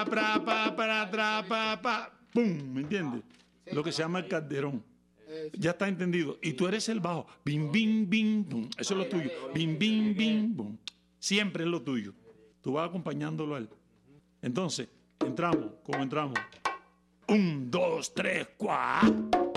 pra, pra, pa, pra, tra, pa, pa. ¡Pum! ¿Me entiendes? Lo que se llama el calderón. Ya está entendido. Y tú eres el bajo. Bim, bim, bim, bum. Eso es lo tuyo. Bim, bim, bim, bum. Siempre es lo tuyo. Tú vas acompañándolo a él. Entonces, entramos. ¿Cómo entramos? 1, 2, 3, 4.